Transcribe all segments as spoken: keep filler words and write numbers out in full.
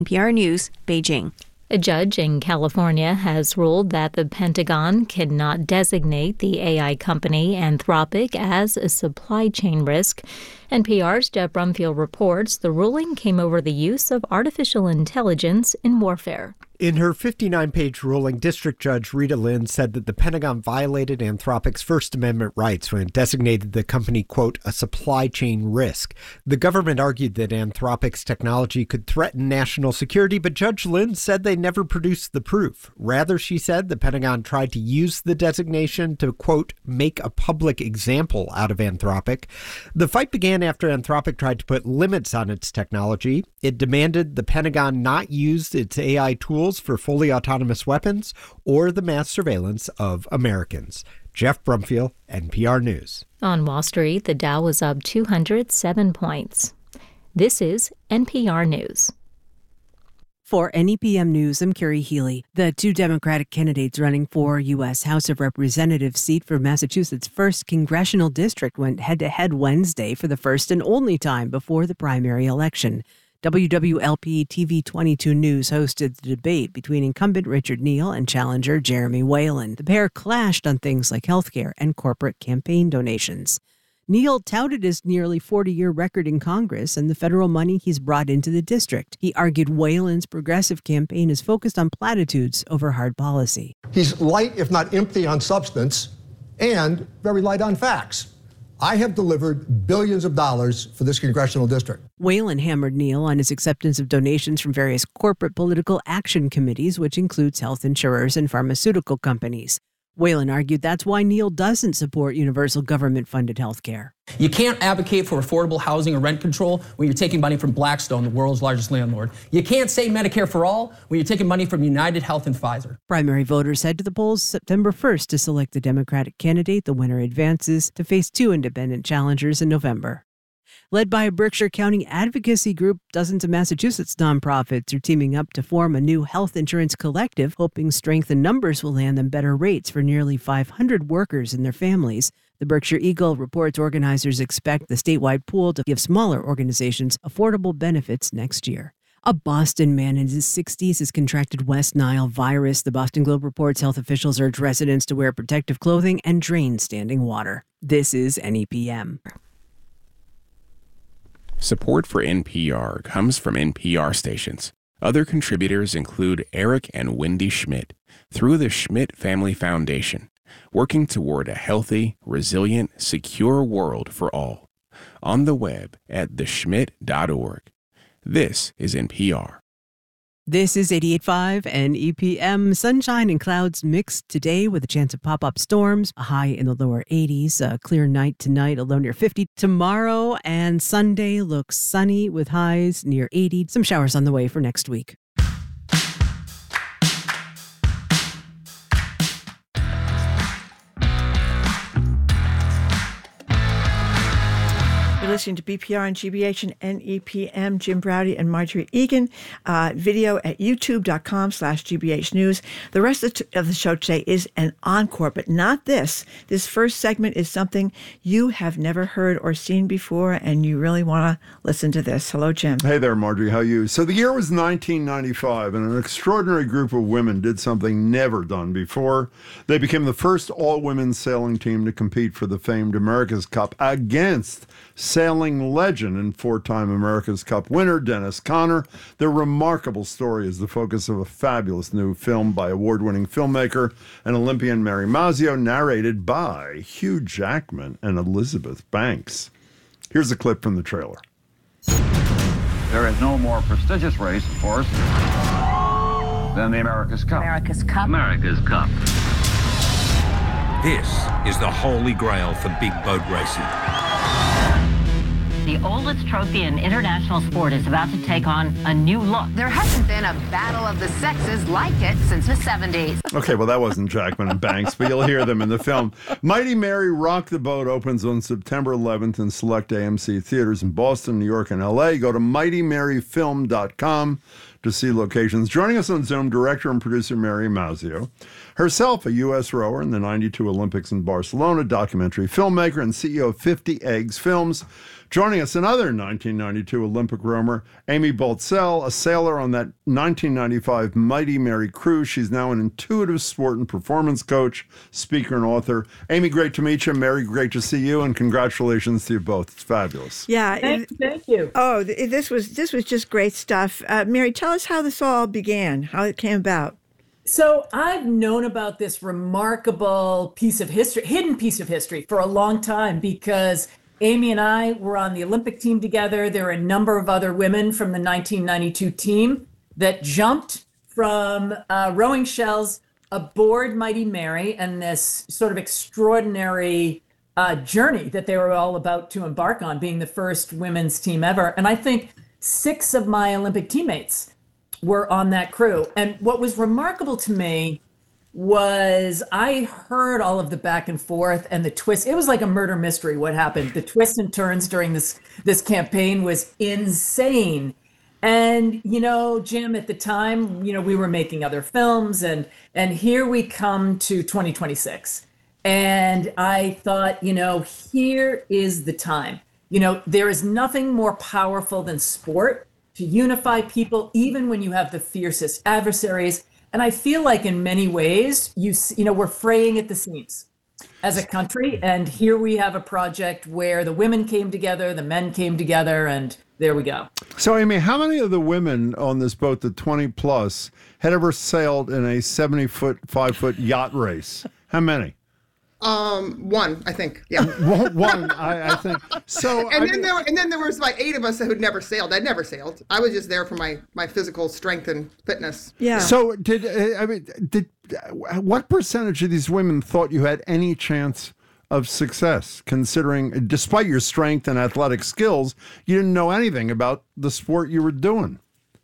N P R News, Beijing. A judge in California has ruled that the Pentagon cannot designate the A I company Anthropic as a supply chain risk. N P R's Jeff Brumfield reports the ruling came over the use of artificial intelligence in warfare. In her fifty-nine page ruling, District Judge Rita Lynn said that the Pentagon violated Anthropic's First Amendment rights when it designated the company, quote, a supply chain risk. The government argued that Anthropic's technology could threaten national security, but Judge Lynn said they never produced the proof. Rather, she said, the Pentagon tried to use the designation to, quote, make a public example out of Anthropic. The fight began after Anthropic tried to put limits on its technology. It demanded the Pentagon not use its A I tools for fully autonomous weapons or the mass surveillance of Americans. Jeff Brumfield, N P R News. On Wall Street, the Dow was up two hundred seven points. This is N P R News. For N E P M News, I'm Carrie Healy. The two Democratic candidates running for U S House of Representatives seat for Massachusetts' first congressional district went head-to-head Wednesday for the first and only time before the primary election. W W L P T V twenty-two News hosted the debate between incumbent Richard Neal and challenger Jeremy Whalen. The pair clashed on things like healthcare and corporate campaign donations. Neal touted his nearly forty-year record in Congress and the federal money he's brought into the district. He argued Whalen's progressive campaign is focused on platitudes over hard policy. He's light, if not empty, on substance and very light on facts. I have delivered billions of dollars for this congressional district. Whalen hammered Neal on his acceptance of donations from various corporate political action committees, which includes health insurers and pharmaceutical companies. Whalen argued that's why Neal doesn't support universal government-funded health care. You can't advocate for affordable housing or rent control when you're taking money from Blackstone, the world's largest landlord. You can't say Medicare for all when you're taking money from United Health and Pfizer. Primary voters head to the polls September first to select the Democratic candidate. The winner advances to face two independent challengers in November. Led by a Berkshire County advocacy group, dozens of Massachusetts nonprofits are teaming up to form a new health insurance collective, hoping strength in numbers will land them better rates for nearly five hundred workers and their families. The Berkshire Eagle reports organizers expect the statewide pool to give smaller organizations affordable benefits next year. A Boston man in his sixties has contracted West Nile virus. The Boston Globe reports health officials urge residents to wear protective clothing and drain standing water. This is N E P M. Support for N P R comes from N P R stations. Other contributors include Eric and Wendy Schmidt through the Schmidt Family Foundation, working toward a healthy, resilient, secure world for all. On the web at the schmidt dot org. This is N P R. This is eighty-eight point five N E P M. Sunshine and clouds mixed today with a chance of pop-up storms, a high in the lower eighties, a clear night tonight, a low near fifty. Tomorrow and Sunday looks sunny with highs near eighty. Some showers on the way for next week. Listening to B P R and G B H and N E P M, Jim Browdy and Marjorie Egan. Uh, video at youtube.com slash GBH News. The rest of, t- of the show today is an encore, but not this. This first segment is something you have never heard or seen before, and you really want to listen to this. Hello, Jim. Hey there, Marjorie. How are you? So the year was nineteen ninety-five, and an extraordinary group of women did something never done before. They became the first all-women sailing team to compete for the famed America's Cup against sailing legend and four-time America's Cup winner Dennis Conner. Their remarkable story is the focus of a fabulous new film by award-winning filmmaker and Olympian Mary Mazzio, narrated by Hugh Jackman and Elizabeth Banks. Here's a clip from the trailer. There is no more prestigious race, of course, than the America's Cup. America's Cup. America's Cup. This is the holy grail for big boat racing. The oldest trophy in international sport is about to take on a new look. There hasn't been a battle of the sexes like it since the seventies. Okay, well, that wasn't Jackman and Banks, but you'll hear them in the film. Mighty Mary Rock the Boat opens on September eleventh in select A M C theaters in Boston, New York, and L A. Go to mighty mary film dot com to see locations. Joining us on Zoom, director and producer Mary Mazzio, herself a U S rower in the ninety-two Olympics in Barcelona, documentary filmmaker and C E O of fifty Eggs Films, Joining us, another nineteen ninety-two Olympic rower, Amy Baltzell, a sailor on that nineteen ninety-five Mighty Mary cruise. She's now an intuitive sport and performance coach, speaker, and author. Amy, great to meet you. Mary, great to see you, and congratulations to you both. It's fabulous. Yeah. Thank, it, thank you. Oh, th- this was this was just great stuff. Uh, Mary, tell us how this all began, how it came about. So I've known about this remarkable piece of history, hidden piece of history, for a long time, because Amy and I were on the Olympic team together. There were a number of other women from the nineteen ninety-two team that jumped from uh, rowing shells aboard Mighty Mary and this sort of extraordinary uh, journey that they were all about to embark on, being the first women's team ever. And I think six of my Olympic teammates were on that crew. And what was remarkable to me was I heard all of the back and forth and the twist. It was like a murder mystery what happened. The twists and turns during this this campaign was insane. And, you know, Jim, at the time, you know, we were making other films, and and here we come to twenty twenty-six. And I thought, you know, here is the time. You know, there is nothing more powerful than sport to unify people, even when you have the fiercest adversaries. And I feel like in many ways, you you know, we're fraying at the seams as a country. And here we have a project where the women came together, the men came together, and there we go. So, Amy, how many of the women on this boat, the twenty plus, had ever sailed in a seventy foot, five foot yacht race? How many? Um, one, I think. Yeah. one, one I, I think. So, and I then mean, there, were, and then there was like eight of us who'd never sailed. I'd never sailed. I was just there for my my physical strength and fitness. Yeah. So, did I mean did what percentage of these women thought you had any chance of success, considering, despite your strength and athletic skills, you didn't know anything about the sport you were doing?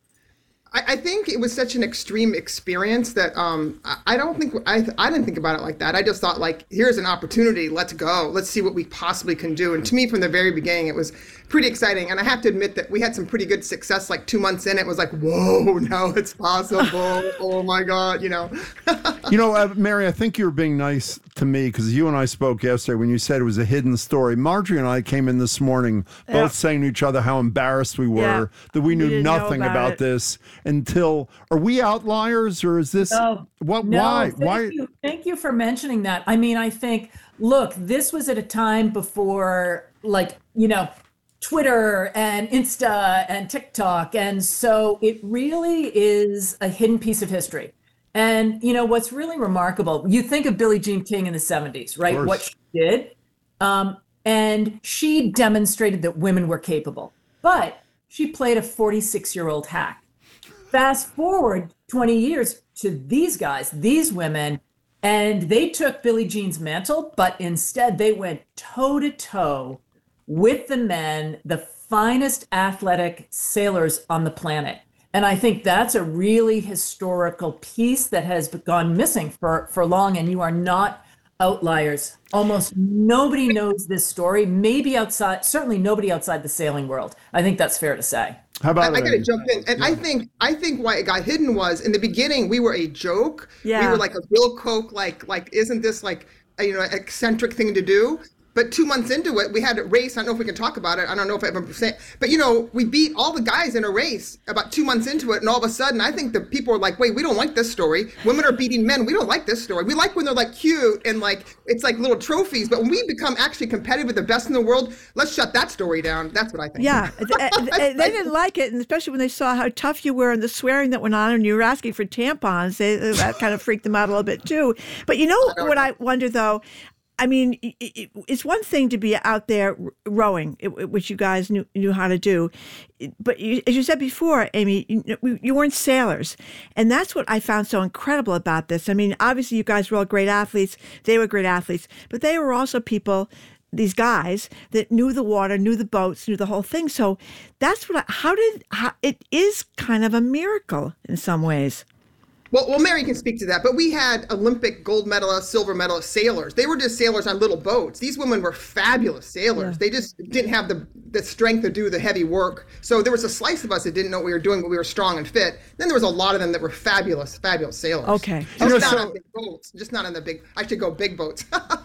I, I think it was such an extreme experience that um, I, I don't think I, I didn't think about it like that. I just thought, like, here's an opportunity. Let's go. Let's see what we possibly can do. And to me, from the very beginning, it was pretty exciting. And I have to admit that we had some pretty good success. Like two months in, it was like, whoa, now it's possible. Oh my God, you know. You know, uh, Mary, I think you were being nice to me because you and I spoke yesterday when you said it was a hidden story. Marjorie and I came in this morning both yeah. saying to each other how embarrassed we were, yeah. that we knew nothing about, about this until, are we outliers or is this, no, what, no, why? Thank why? You, thank you for mentioning that. I mean, I think, look, this was at a time before, like, you know, Twitter and Insta and TikTok. And so it really is a hidden piece of history. And, you know, what's really remarkable, you think of Billie Jean King in the seventies, right? What she did. Um, and she demonstrated that women were capable. But she played a forty-six-year-old hack. Fast forward twenty years to these guys, these women, and they took Billie Jean's mantle, but instead they went toe-to-toe with the men, the finest athletic sailors on the planet. And I think that's a really historical piece that has gone missing for, for long, and you are not outliers. Almost nobody knows this story, maybe outside, certainly nobody outside the sailing world. I think that's fair to say. How about I, I gotta jump in. And yeah. I think I think why it got hidden was in the beginning we were a joke. Yeah. We were like a Bill Koch, like like isn't this like a, you know, eccentric thing to do? But two months into it, we had a race. I don't know if we can talk about it. I don't know if I ever say, but you know, we beat all the guys in a race about two months into it, and all of a sudden, I think the people are like, "Wait, we don't like this story. Women are beating men. We don't like this story. We like when they're like cute and like it's like little trophies. But when we become actually competitive with the best in the world, let's shut that story down." That's what I think. Yeah, they didn't like it, and especially when they saw how tough you were and the swearing that went on, and you were asking for tampons. They, that kind of freaked them out a little bit too. But you know I what know. I wonder though. I mean, it's one thing to be out there rowing, which you guys knew, knew how to do. But you, as you said before, Amy, you, you weren't sailors. And that's what I found so incredible about this. I mean, obviously you guys were all great athletes. They were great athletes. But they were also people, these guys, that knew the water, knew the boats, knew the whole thing. So that's what I, how did, how, it is kind of a miracle in some ways. Well, well, Mary can speak to that, but we had Olympic gold medalist, silver medalist sailors. They were just sailors on little boats. These women were fabulous sailors. Yeah. They just didn't have the, the strength to do the heavy work. So there was a slice of us that didn't know what we were doing, but we were strong and fit. Then there was a lot of them that were fabulous, fabulous sailors. Okay. Just you know, not so, on big boats. Just not on the big, I should go big boats.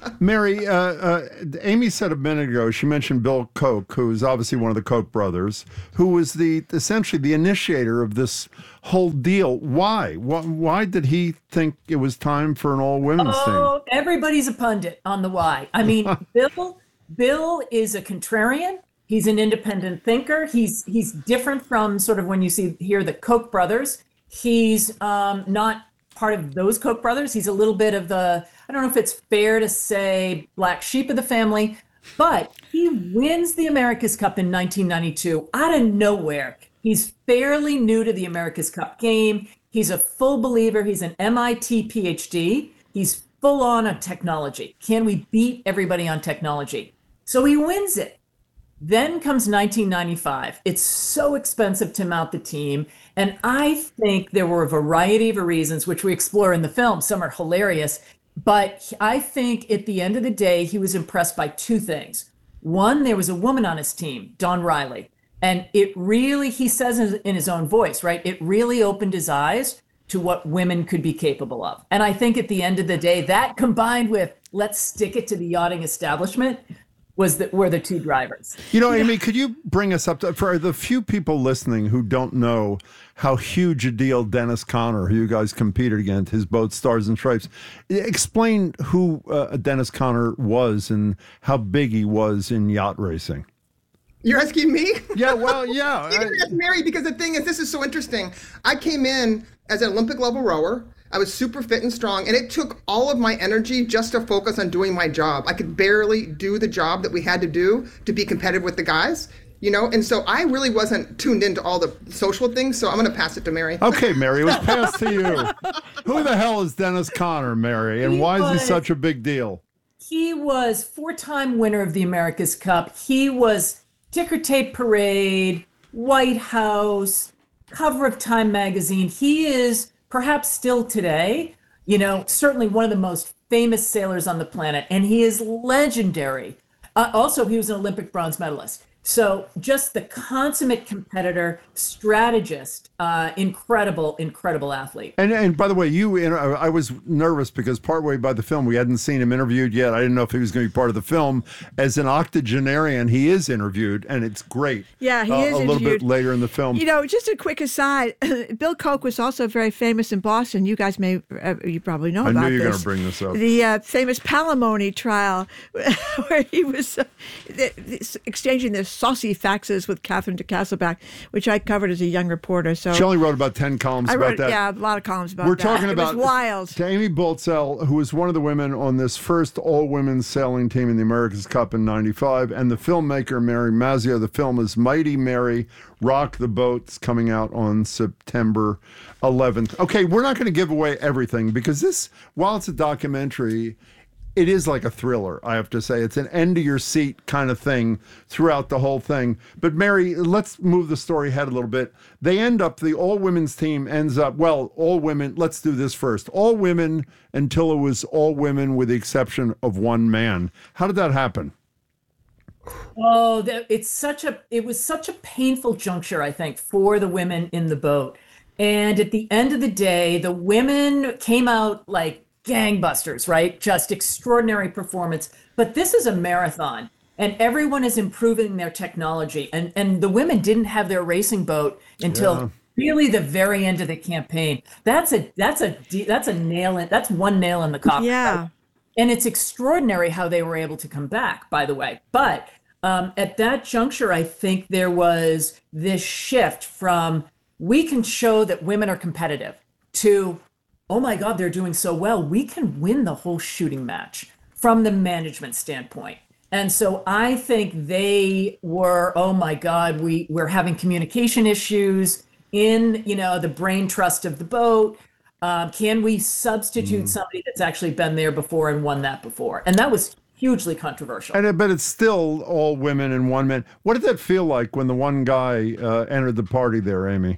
Mary, uh, uh, Amy said a minute ago, she mentioned Bill Koch, who is obviously one of the Koch brothers, who was the essentially the initiator of this whole deal. Why? Why, why did he think it was time for an all-women's oh, team? Everybody's a pundit on the why. I mean, Bill Bill is a contrarian. He's an independent thinker. He's he's different from sort of when you see here the Koch brothers. He's um, not part of those Koch brothers. He's a little bit of the, I don't know if it's fair to say, black sheep of the family, but he wins the America's Cup in nineteen ninety-two out of nowhere. He's fairly new to the America's Cup game. He's a full believer. He's an M I T P H D. He's full on on technology. Can we beat everybody on technology? So he wins it. Then comes nineteen ninety-five. It's so expensive to mount the team. And I think there were a variety of reasons, which we explore in the film. Some are hilarious. But I think at the end of the day, he was impressed by two things. One, there was a woman on his team, Dawn Riley. And it really, he says in his own voice, right? It really opened his eyes to what women could be capable of. And I think at the end of the day, that combined with let's stick it to the yachting establishment, was that were the two drivers. You know, Amy, could you bring us up to, for the few people listening who don't know how huge a deal Dennis Conner, who you guys competed against, his boat Stars and Stripes, explain who uh, Dennis Conner was and how big he was in yacht racing. You're asking me? Yeah, well, yeah. You can ask Mary, because the thing is, this is so interesting. I came in as an Olympic level rower. I was super fit and strong, and it took all of my energy just to focus on doing my job. I could barely do the job that we had to do to be competitive with the guys, you know? And so I really wasn't tuned into all the social things, so I'm going to pass it to Mary. Okay, Mary, it was passed to you. Who the hell is Dennis Conner, Mary, and He why was- is he such a big deal? He was four-time winner of the America's Cup. He was ticker tape parade, White House, cover of Time magazine. He is perhaps still today, you know, certainly one of the most famous sailors on the planet, and he is legendary. Uh, also, he was an Olympic bronze medalist. So just the consummate competitor, strategist, uh, incredible, incredible athlete. And and by the way, you, I was nervous because partway by the film, we hadn't seen him interviewed yet. I didn't know if he was going to be part of the film. As an octogenarian, he is interviewed, and it's great. Yeah, he uh, is a little interviewed. bit later in the film. You know, just a quick aside, Bill Koch was also very famous in Boston. You guys may, uh, you probably know I about knew you were this. going to bring this up. The uh, famous Palimony trial, where he was uh, th- th- exchanging this saucy faxes with Catherine de Castleback, which I covered as a young reporter. So She only wrote about ten columns I about wrote, that. yeah, a lot of columns about We're that. talking it about was wild. to Amy Boltzell, who was one of the women on this first all-women's sailing team in the America's Cup in ninety-five, and the filmmaker Mary Mazzio. The film is Mighty Mary, Rock the Boat. It's coming out on September eleventh. Okay, we're not going to give away everything because this, while it's a documentary, it is like a thriller, I have to say. It's an end-to-your-seat kind of thing throughout the whole thing. But Mary, let's move the story ahead a little bit. They end up, the all-women's team ends up, well, all women, let's do this first. All women until it was all women with the exception of one man. How did that happen? Oh, that, it's such a, it was such a painful juncture, I think, for the women in the boat. And at the end of the day, the women came out like gangbusters, right? Just extraordinary performance. But this is a marathon, and everyone is improving their technology. And and the women didn't have their racing boat until Yeah. really the very end of the campaign. That's a that's a that's a nail in that's one nail in the coffin. Yeah. right? And it's extraordinary how they were able to come back, by the way. But um, at that juncture, I think there was this shift from we can show that women are competitive to, oh my God, they're doing so well. We can win the whole shooting match from the management standpoint. And so I think they were, oh my God, we, we're having communication issues in, you know, the brain trust of the boat. Um, can we substitute Mm. somebody that's actually been there before and won that before? And that was hugely controversial. And but it's still all women and one man. What did that feel like when the one guy uh, entered the party there, Amy?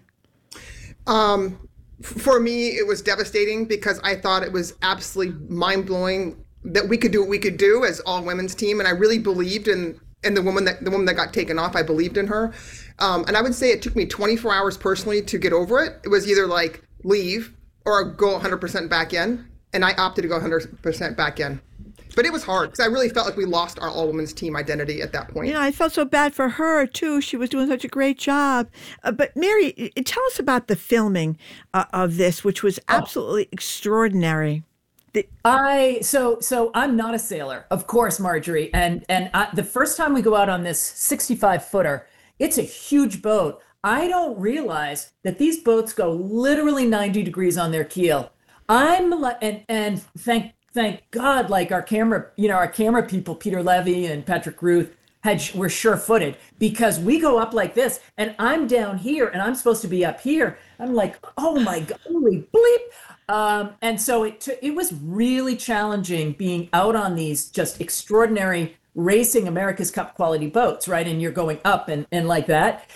Um, f- for me, it was devastating because I thought it was absolutely mind-blowing that we could do what we could do as all women's team, and I really believed in in the woman that the woman that got taken off. I believed in her, um, and I would say it took me twenty-four hours personally to get over it. It was either like leave or go one hundred percent back in, and I opted to go one hundred percent back in. But it was hard because I really felt like we lost our all-women's team identity at that point. You know, I felt so bad for her, too. She was doing such a great job. Uh, but, Mary, tell us about the filming uh, of this, which was absolutely oh. extraordinary. The- I so so I'm not a sailor, of course, Marjorie. And, and I, the first time we go out on this sixty-five footer, it's a huge boat. I don't realize that these boats go literally ninety degrees on their keel. I'm like, and, and thank Thank God, like our camera, you know, our camera people, Peter Levy and Patrick Ruth, had were sure-footed, because we go up like this, and I'm down here, and I'm supposed to be up here. I'm like, oh my God, holy bleep! Um, and so it t- it was really challenging being out on these just extraordinary racing America's Cup quality boats, right? And you're going up and and like that.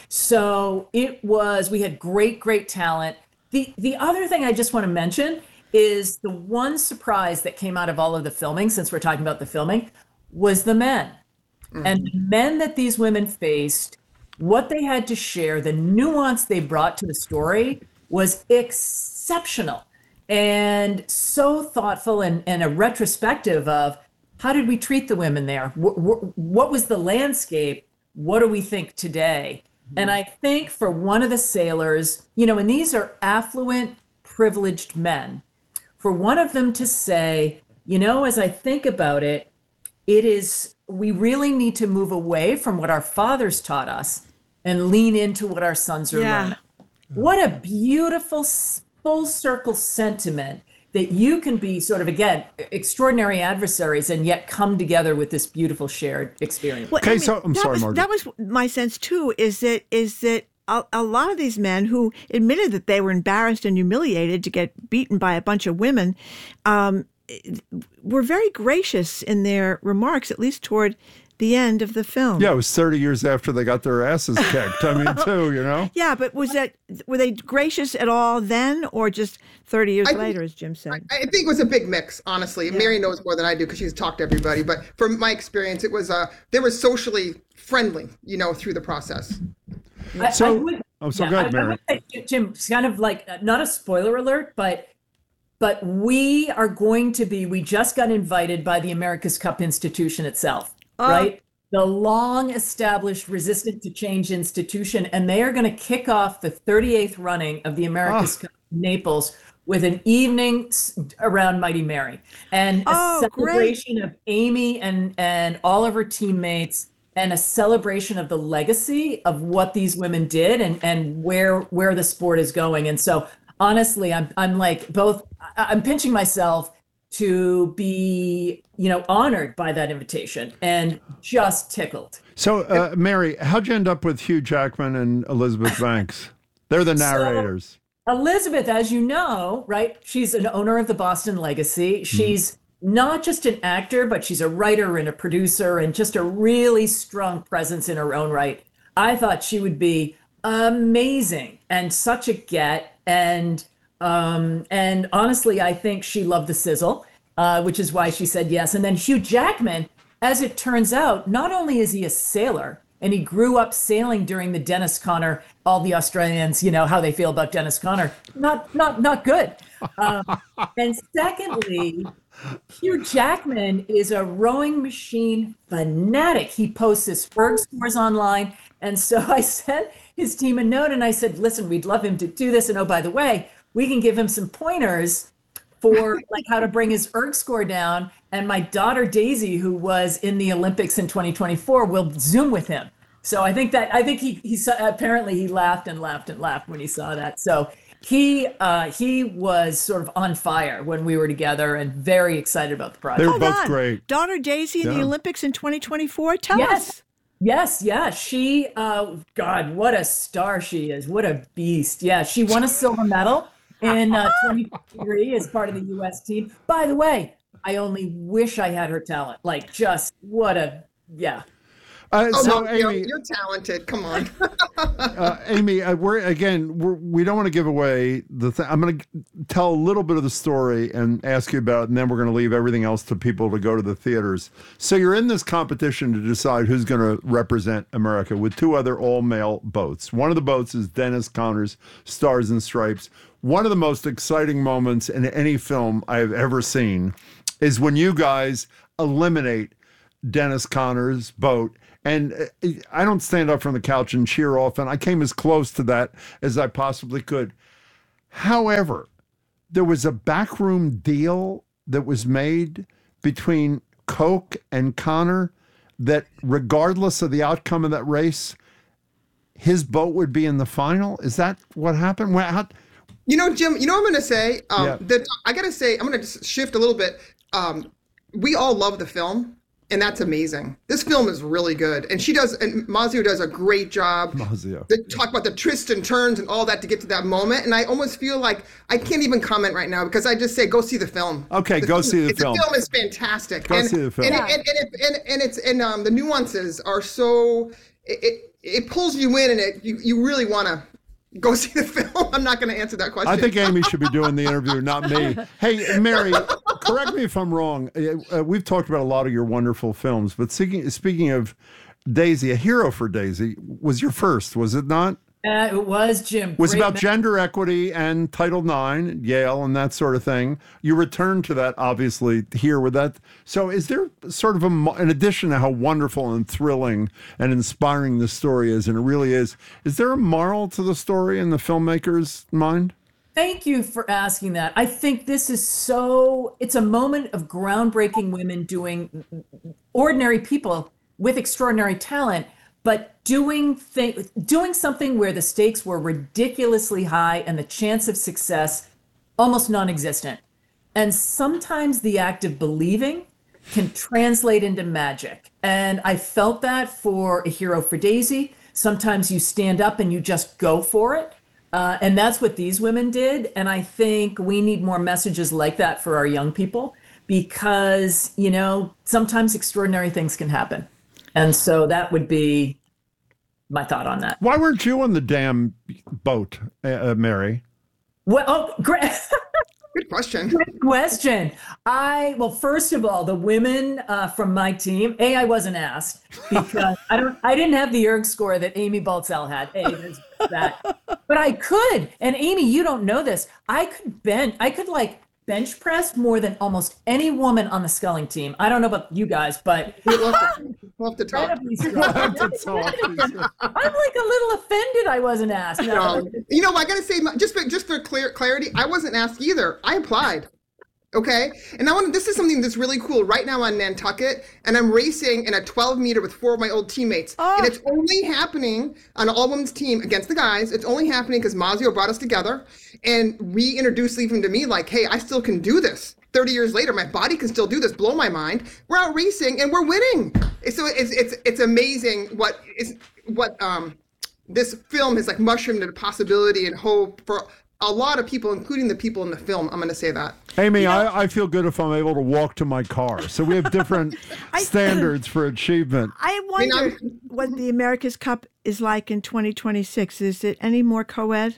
So it was. We had great, great talent. The the other thing I just want to mention is the one surprise that came out of all of the filming, since we're talking about the filming, was the men. Mm-hmm. And the men that these women faced, what they had to share, the nuance they brought to the story was exceptional and so thoughtful, and, and a retrospective of how did we treat the women there? What, what was the landscape? What do we think today? Mm-hmm. And I think for one of the sailors, you know, and these are affluent, privileged men, for one of them to say, you know, as I think about it, it is, we really need to move away from what our fathers taught us and lean into what our sons are yeah. learning. What a beautiful full circle sentiment that you can be sort of, again, extraordinary adversaries and yet come together with this beautiful shared experience. Well, okay, I mean, so I'm that sorry, was, Margaret. That was my sense too, is that is that A, a lot of these men who admitted that they were embarrassed and humiliated to get beaten by a bunch of women um, were very gracious in their remarks, at least toward the end of the film. Yeah, it was thirty years after they got their asses kicked. I mean, too, you know? Yeah, but was that, were they gracious at all then, or just thirty years I later, think, as Jim said? I, I think it was a big mix, honestly. Yeah. Mary knows more than I do because she's talked to everybody. But from my experience, it was, uh, they were socially friendly, you know, through the process. I, so, I would, oh, so yeah, go ahead, I, I Mary. would say, Jim, it's kind of like, not a spoiler alert, but but we are going to be, we just got invited by the America's Cup institution itself, oh. right? The long established resistant to change institution, and they are going to kick off the thirty-eighth running of the America's oh. Cup in Naples with an evening around Mighty Mary and a oh, celebration great. of Amy and, and all of her teammates, and a celebration of the legacy of what these women did and, and where where the sport is going. And so honestly, I'm I'm like both, I'm pinching myself to be, you know, honored by that invitation and just tickled. So, uh, Mary, how'd you end up with Hugh Jackman and Elizabeth Banks? They're the narrators. So, Elizabeth, as you know, right, she's an owner of the Boston Legacy. She's mm-hmm. not just an actor, but she's a writer and a producer and just a really strong presence in her own right. I thought she would be amazing and such a get. And um, and honestly, I think she loved the sizzle, uh, which is why she said yes. And then Hugh Jackman, as it turns out, not only is he a sailor, and he grew up sailing during the Dennis Conner, all the Australians, you know, how they feel about Dennis Conner, not not not good. Um, and secondly, Hugh Jackman is a rowing machine fanatic. He posts his erg scores online. And so I sent his team a note and I said, listen, we'd love him to do this. And oh, by the way, we can give him some pointers for like how to bring his erg score down. And my daughter Daisy, who was in the Olympics in twenty twenty-four, will Zoom with him. So I think that I think he he saw, apparently he laughed and laughed and laughed when he saw that. So he uh, he was sort of on fire when we were together and very excited about the project. They were Hold both on. great. Daughter Daisy in Yeah. the Olympics in twenty twenty-four. Tell Yes. us. Yes, yeah. She, uh, God, what a star she is. What a beast. Yeah, she won a silver medal in uh, twenty twenty-three as part of the U S team. By the way, I only wish I had her talent. Like, just what a, yeah. Uh, Oh, so, no, Amy, you're, you're talented. Come on. uh, Amy, uh, we're again, we're, we don't want to give away the thing. I'm going to tell a little bit of the story and ask you about it, and then we're going to leave everything else to people to go to the theaters. So you're in this competition to decide who's going to represent America with two other all-male boats. One of the boats is Dennis Conner's Stars and Stripes. One of the most exciting moments in any film I've ever seen is when you guys eliminate Dennis Conner's boat. And I don't stand up from the couch and cheer often. I came as close to that as I possibly could. However, there was a backroom deal that was made between Koch and Conner that regardless of the outcome of that race, his boat would be in the final. Is that what happened? Well, how, you know, Jim, you know what I'm going to say? Um, yeah. that I got to say, I'm going to shift a little bit. Um, we all love the film. And that's amazing. This film is really good. And she does, and Masio does a great job. Masio. They talk about the twists and turns and all that to get to that moment. And I almost feel like I can't even comment right now because I just say, go see the film. Okay, the go film, see the film. The film is fantastic. Go and, see the film. And, and, and, and, and, and it's, and um, the nuances are so, it, it, it pulls you in and it, you, you really want to go see the film. I'm not going to answer that question. I think Amy should be doing the interview, not me. Hey, Mary, correct me if I'm wrong. Uh, we've talked about a lot of your wonderful films, but speaking, speaking of Daisy, A Hero for Daisy was your first, was it not? Uh, it was, Jim. Was Great about man. gender equity and Title nine, Yale, and that sort of thing. You returned to that, obviously, here with that. So is there sort of a, in addition to how wonderful and thrilling and inspiring the story is, and it really is, is there a moral to the story in the filmmaker's mind? Thank you for asking that. I think this is so, it's a moment of groundbreaking women doing ordinary people with extraordinary talent, but doing th- doing something where the stakes were ridiculously high and the chance of success almost non-existent. And sometimes the act of believing can translate into magic. And I felt that for A Hero for Daisy. Sometimes you stand up and you just go for it. Uh, and that's what these women did. And I think we need more messages like that for our young people because, you know, sometimes extraordinary things can happen. And so that would be my thought on that. Why weren't you on the damn boat, uh, Mary? Well, oh, great. Good question. Good question. I, well, first of all, the women uh, from my team, A, I wasn't asked because I don't, I didn't have the E R G score that Amy Baltzell had. A, there's that. But I could. And Amy, you don't know this. I could bench, I could like bench press more than almost any woman on the sculling team. I don't know about you guys, but we'll have to, we'll have to talk. We'll have to talk. I'm like a little offended I wasn't asked. No. You know, I got to say, just for, just for clear clarity, I wasn't asked either. I applied. Okay. And I want this is something that's really cool right now on Nantucket. And I'm racing in a twelve meter with four of my old teammates. Oh. And it's only happening on an all women's team against the guys. It's only happening because Masio brought us together and reintroduced even to me like, hey, I still can do this. thirty years later, my body can still do this. Blow my mind. We're out racing and we're winning. So it's, it's, it's amazing what is, what, um, this film has like mushroomed into possibility and hope for a lot of people, including the people in the film. I'm going to say that. Amy, you know, I, I feel good if I'm able to walk to my car. So we have different I, standards for achievement. I wonder I mean, what the America's Cup is like in twenty twenty-six. Is it any more co-ed?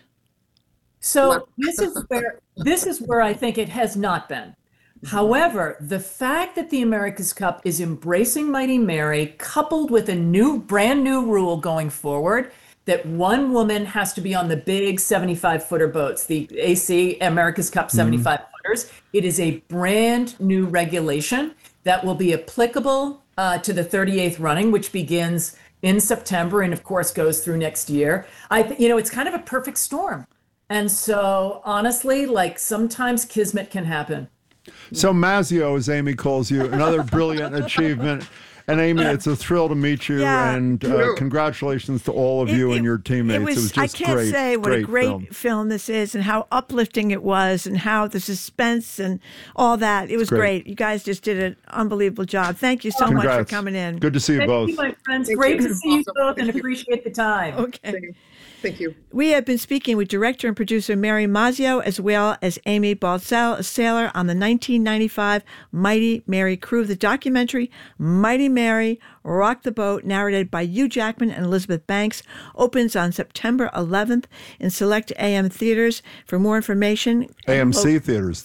So this is where this is where I think it has not been. However, the fact that the America's Cup is embracing Mighty Mary, coupled with a new, brand new rule going forward, that one woman has to be on the big seventy-five footer boats, the A C America's Cup seventy-five mm-hmm. footers. It is a brand new regulation that will be applicable uh, to the thirty-eighth running, which begins in September and of course goes through next year. I, you know, it's kind of a perfect storm. And so honestly, like sometimes kismet can happen. So Masio, as Amy calls you, another brilliant achievement. And Amy, it's a thrill to meet you, yeah. and uh, congratulations to all of it, you it, and your teammates. It was, it was just I can't great, say what great a great film. film this is, and how uplifting it was, and how the suspense and all that. It was great. great. You guys just did an unbelievable job. Thank you so Congrats. much for coming in. Good to see you Thank both. You, my friends. Thank great you. to see you both, and appreciate the time. Okay. Thank you. We have been speaking with director and producer Mary Masio, as well as Amy Baltzell, a sailor on the nineteen ninety-five Mighty Mary crew. The documentary, Mighty Mary, Rock the Boat, narrated by Hugh Jackman and Elizabeth Banks, opens on September eleventh in select A M theaters. For more information... A M C oh, theaters, too.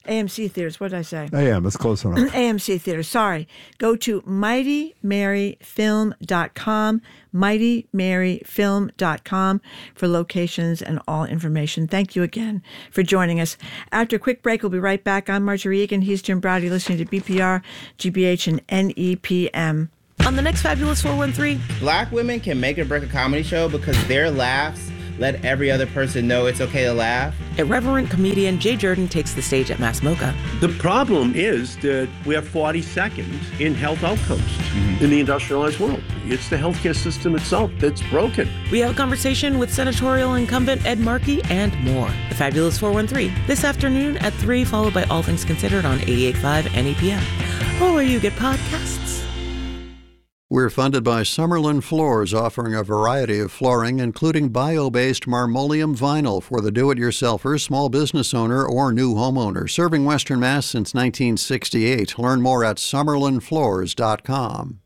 A M C Theaters, what did I say? A M, it's close enough. A M C Theaters, sorry. Go to mighty mary film dot com, mighty mary film dot com for locations and all information. Thank you again for joining us. After a quick break, we'll be right back. I'm Marjorie Egan. He's Jim Braude, listening to B P R, G B H, and N E P M. On the next Fabulous four one three, Black women can make or break a comedy show because their laughs let every other person know it's okay to laugh. Irreverent comedian Jay Jordan takes the stage at Mass Mocha. The problem is that we have forty seconds in health outcomes mm-hmm. in the industrialized world. It's the healthcare system itself that's broken. We have a conversation with senatorial incumbent Ed Markey and more. The Fabulous four one three this afternoon at three, followed by All Things Considered on eighty-eight point five N E P M. Or where you get podcasts. We're funded by Summerlin Floors, offering a variety of flooring, including bio-based marmoleum vinyl for the do-it-yourselfer, small business owner, or new homeowner. Serving Western Mass since nineteen sixty-eight. Learn more at summerlin floors dot com.